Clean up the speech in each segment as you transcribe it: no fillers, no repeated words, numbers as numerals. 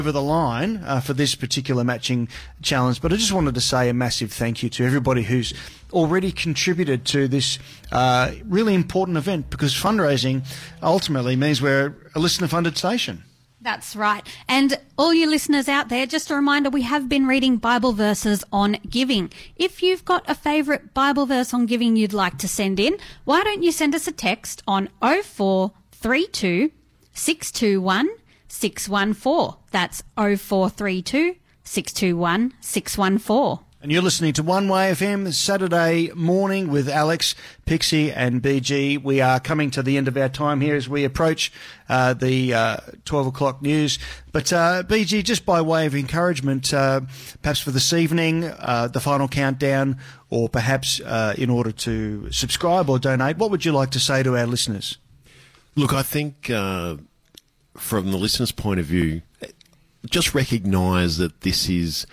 over the line for this particular matching challenge, but I just wanted to say a massive thank you to everybody who's already contributed to this really important event, because fundraising ultimately means we're a listener-funded station. That's right. And all you listeners out there, just a reminder, we have been reading Bible verses on giving. If you've got a favourite Bible verse on giving you'd like to send in, why don't you send us a text on 0432 621 614. That's 0432 621 614. And you're listening to One Way FM Saturday morning with Alex, Pixie and BG. We are coming to the end of our time here as we approach the 12 o'clock news. But BG, just by way of encouragement, perhaps for this evening, the final countdown, or perhaps in order to subscribe or donate, what would you like to say to our listeners? Look, I think from the listener's point of view, just recognise that this is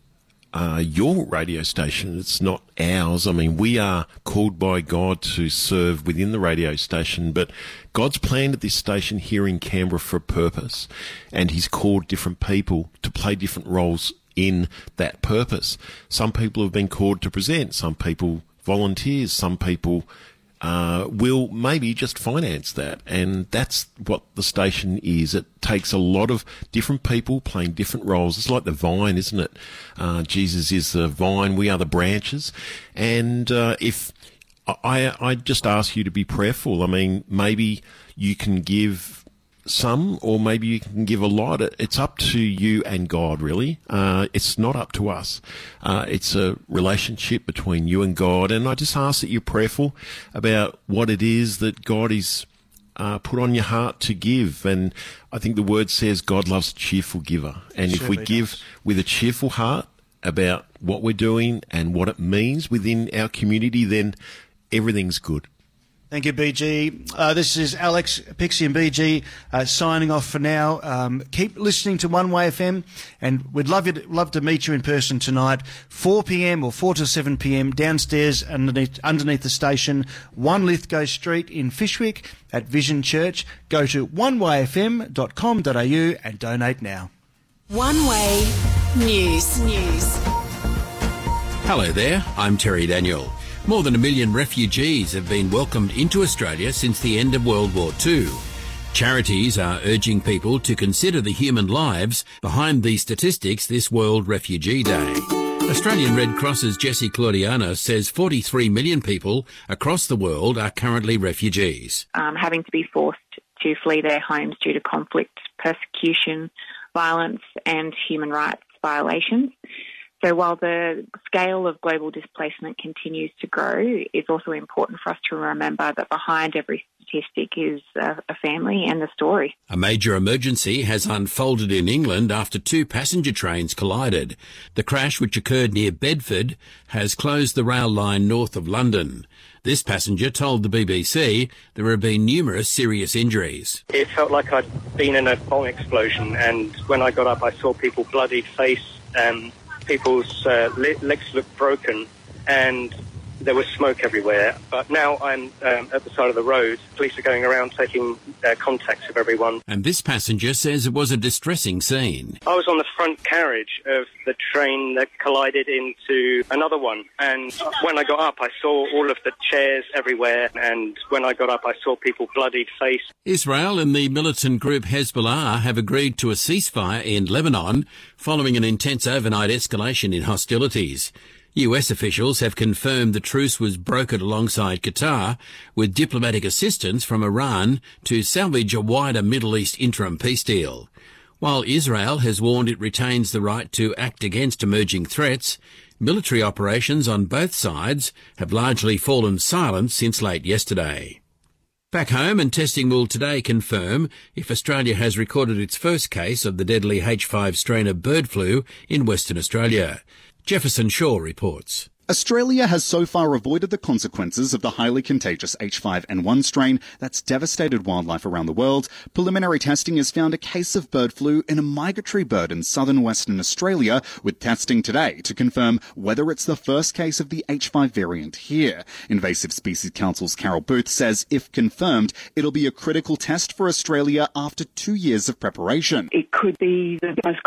your radio station. It's not ours. I mean, we are called by God to serve within the radio station, but God's planned at this station here in Canberra for a purpose, and He's called different people to play different roles in that purpose. Some people have been called to present, some people volunteers, some people will maybe just finance that, and that's what the station is. It takes a lot of different people playing different roles. It's like the vine, isn't it? Jesus is the vine, we are the branches, and if I just ask you to be prayerful. I mean, maybe you can give some, or maybe you can give a lot. It's up to you and God, really. It's not up to us. It's a relationship between you and God, and I just ask that you're prayerful about what it is that God is put on your heart to give. And I think the Word says God loves a cheerful giver, and if we give with a cheerful heart about what we're doing and what it means within our community, then everything's good. Thank you, BG. This is Alex, Pixie and BG signing off for now. Keep listening to One Way FM, and we'd love to meet you in person tonight, 4 p.m. or 4 to 7 p.m. downstairs underneath the station, 1 Lithgow Street in Fyshwick at Vision Church. Go to onewayfm.com.au and donate now. One Way News. Hello there, I'm Terry Daniel. More than 1 million refugees have been welcomed into Australia since the end of World War II. Charities are urging people to consider the human lives behind these statistics this World Refugee Day. Australian Red Cross's Jessie Claudiano says 43 million people across the world are currently refugees. Having to be forced to flee their homes due to conflict, persecution, violence and human rights violations. So while the scale of global displacement continues to grow, it's also important for us to remember that behind every statistic is a family and a story. A major emergency has unfolded in England after 2 passenger trains collided. The crash, which occurred near Bedford, has closed the rail line north of London. This passenger told the BBC there have been numerous serious injuries. It felt like I'd been in a bomb explosion, and when I got up I saw people bloodied face, people's legs looked broken, and there was smoke everywhere. But now I'm at the side of the road. Police are going around taking contacts of everyone. And this passenger says it was a distressing scene. I was on the front carriage of the train that collided into another one, and when I got up I saw all of the chairs everywhere, and when I got up I saw people bloodied face. Israel and the militant group Hezbollah have agreed to a ceasefire in Lebanon following an intense overnight escalation in hostilities. US officials have confirmed the truce was brokered alongside Qatar, with diplomatic assistance from Iran to salvage a wider Middle East interim peace deal. While Israel has warned it retains the right to act against emerging threats, military operations on both sides have largely fallen silent since late yesterday. Back home, and testing will today confirm if Australia has recorded its first case of the deadly H5 strain of bird flu in Western Australia. Jefferson Shaw reports. Australia has so far avoided the consequences of the highly contagious H5N1 strain that's devastated wildlife around the world. Preliminary testing has found a case of bird flu in a migratory bird in southern Western Australia, with testing today to confirm whether it's the first case of the H5 variant here. Invasive Species Council's Carol Booth says if confirmed, it'll be a critical test for Australia after 2 years of preparation. It could be the most